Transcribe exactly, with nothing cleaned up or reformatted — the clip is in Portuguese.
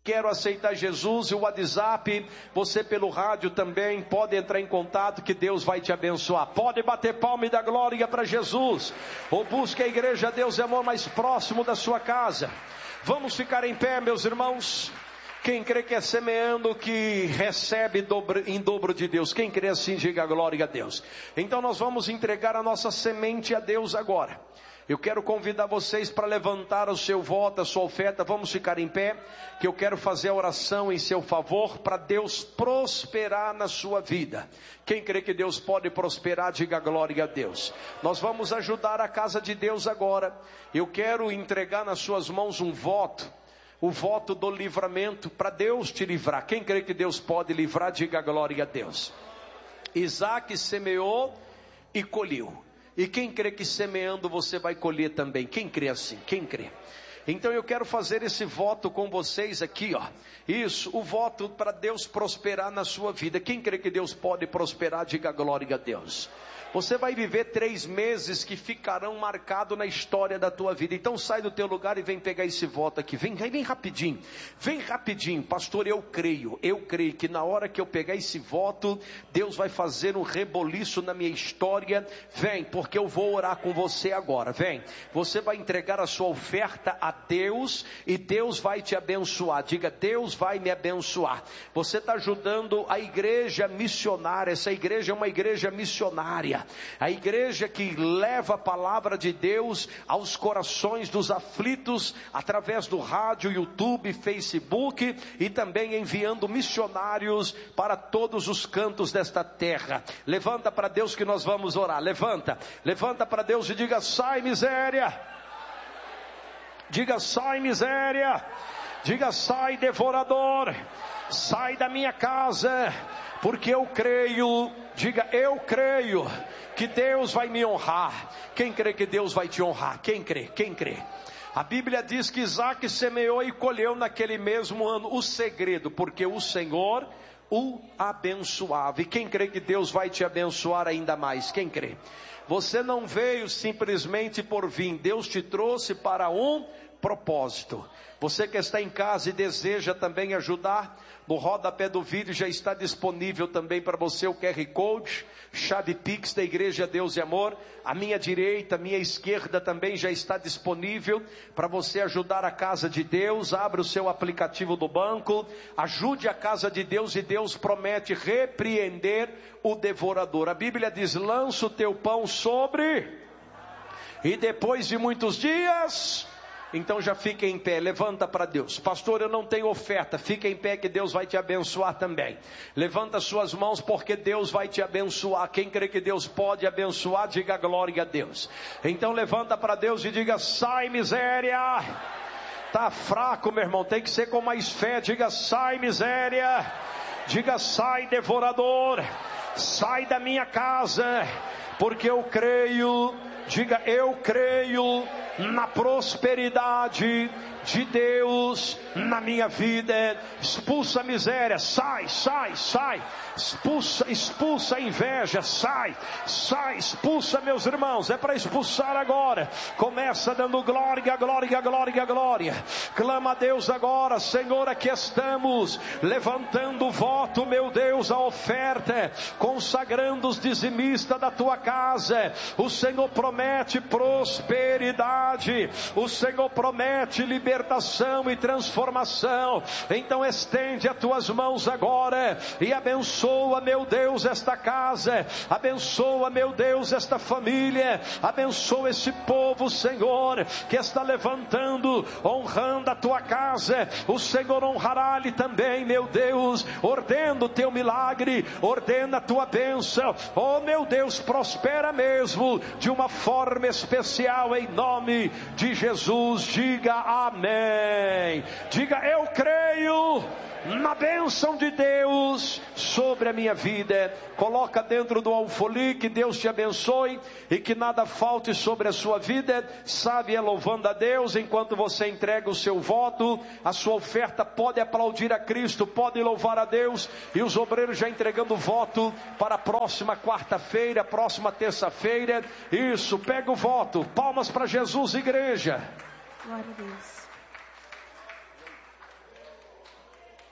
Quero aceitar Jesus, e o WhatsApp, você pelo rádio também pode entrar em contato, que Deus vai te abençoar. Pode bater palma e dar glória para Jesus, ou busque a igreja Deus é Amor mais próximo da sua casa. Vamos ficar em pé, meus irmãos. Quem crê que é semeando que recebe dobro, em dobro de Deus? Quem crê assim, diga glória a Deus. Então nós vamos entregar a nossa semente a Deus agora. Eu quero convidar vocês para levantar o seu voto, a sua oferta. Vamos ficar em pé, que eu quero fazer a oração em seu favor, para Deus prosperar na sua vida. Quem crê que Deus pode prosperar, diga glória a Deus. Nós vamos ajudar a casa de Deus agora. Eu quero entregar nas suas mãos um voto, o voto do livramento, para Deus te livrar. Quem crê que Deus pode livrar, diga glória a Deus. Isaac semeou e colheu. E quem crê que semeando você vai colher também? Quem crê assim? Quem crê? Então eu quero fazer esse voto com vocês aqui, ó. Isso, o voto para Deus prosperar na sua vida. Quem crê que Deus pode prosperar, diga glória a Deus. Você vai viver três meses que ficarão marcados na história da tua vida. Então sai do teu lugar e vem pegar esse voto aqui. Vem, vem rapidinho. Vem rapidinho. Pastor, eu creio. Eu creio que na hora que eu pegar esse voto, Deus vai fazer um reboliço na minha história. Vem, porque eu vou orar com você agora. Vem. Você vai entregar a sua oferta a Deus e Deus vai te abençoar. Diga, Deus vai me abençoar. Você está ajudando a igreja missionária. Essa igreja é uma igreja missionária. A igreja que leva a palavra de Deus aos corações dos aflitos, através do rádio, YouTube, Facebook, e também enviando missionários para todos os cantos desta terra. Levanta para Deus que nós vamos orar. Levanta, levanta para Deus e diga, sai miséria. Diga, sai miséria. Diga, sai devorador. Sai da minha casa, porque eu creio. Diga, eu creio que Deus vai me honrar. Quem crê que Deus vai te honrar? Quem crê? Quem crê? A Bíblia diz que Isaac semeou e colheu naquele mesmo ano. O segredo, porque o Senhor o abençoava. E quem crê que Deus vai te abençoar ainda mais? Quem crê? Você não veio simplesmente por vir. Deus te trouxe para um propósito. Você que está em casa e deseja também ajudar, no rodapé do vídeo já está disponível também para você o Q R Code, chave Pix da Igreja Deus e Amor. A minha direita, a minha esquerda também já está disponível para você ajudar a casa de Deus. Abra o seu aplicativo do banco, ajude a casa de Deus, e Deus promete repreender o devorador. A Bíblia diz, lança o teu pão sobre, e depois de muitos dias... Então já fica em pé, levanta para Deus. Pastor, eu não tenho oferta. Fica em pé que Deus vai te abençoar também. Levanta suas mãos porque Deus vai te abençoar. Quem crê que Deus pode abençoar, diga glória a Deus. Então levanta para Deus e diga, sai miséria. Tá fraco, meu irmão, tem que ser com mais fé. Diga, sai miséria. Diga, sai devorador. Sai da minha casa, porque eu creio. Diga, eu creio na prosperidade de Deus na minha vida. Expulsa a miséria, sai, sai, sai. Expulsa, expulsa a inveja, sai, sai, expulsa, meus irmãos. É para expulsar agora. Começa dando glória, glória, glória, glória. Clama a Deus agora, Senhor, aqui estamos levantando o voto, meu Deus, a oferta, consagrando os dizimistas da tua casa. O Senhor promete prosperidade, o Senhor promete libertação e transformação. Então estende as tuas mãos agora e abençoa, meu Deus, esta casa, abençoa, meu Deus, esta família, abençoa esse povo, Senhor, que está levantando, honrando a tua casa. O Senhor honrará-lhe também, meu Deus. Ordena o teu milagre, ordena a tua bênção. Oh, meu Deus, prospera mesmo de uma forma especial, em nome de Jesus. Diga amém. Diga, eu creio na bênção de Deus sobre a minha vida. Coloca dentro do alfolí, que Deus te abençoe e que nada falte sobre a sua vida. Sabe, é louvando a Deus enquanto você entrega o seu voto, a sua oferta. Pode aplaudir a Cristo, pode louvar a Deus. E os obreiros já entregando o voto para a próxima quarta-feira, próxima terça-feira. Isso, pega o voto. Palmas para Jesus, igreja. Glória a Deus.